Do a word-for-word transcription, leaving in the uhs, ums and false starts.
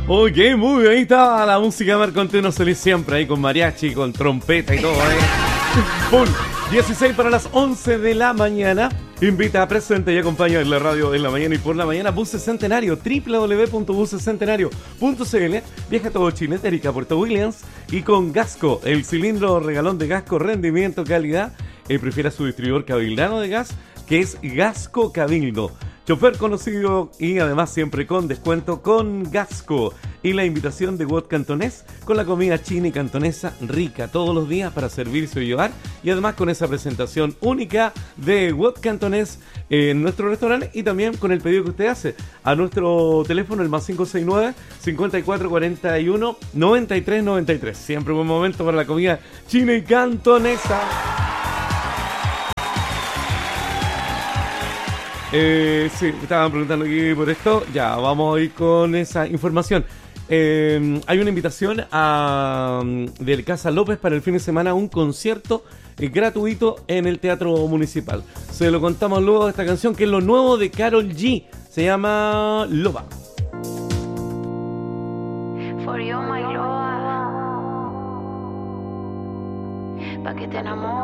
Ok, muy bien, ahí estaba la música de Marco Antonio Solís siempre, ahí con mariachi, con trompeta y todo, ¿eh? Pum. dieciséis para las once de la mañana. Invita a presente y acompaña en la radio en la mañana y por la mañana. Buses Centenario, doble u doble u doble u punto buses centenario punto c l. Viaja a todo Chile, de Arica a Puerto Williams. Y con Gasco, el cilindro regalón de Gasco, rendimiento, calidad. Eh, prefiera su distribuidor cabildano de gas, que es Gasco Cabildo. Chofer conocido y además siempre con descuento con Gasco. Y la invitación de Wot Cantonés con la comida china y cantonesa rica todos los días para servirse y llevar. Y además con esa presentación única de Wot Cantonés en nuestro restaurante y también con el pedido que usted hace a nuestro teléfono, el más cinco seis nueve, cincuenta y cuatro cuarenta y uno, noventa y tres noventa y tres. Siempre un buen momento para la comida china y cantonesa. Eh, sí, me estaban preguntando aquí por esto. Ya, vamos a ir con esa información. Eh, hay una invitación a, del Casa López para el fin de semana a un concierto eh, gratuito en el Teatro Municipal. Se lo contamos luego de esta canción, que es lo nuevo de Karol G. Se llama Loba. For you, my Loba. Pa' que te enamores.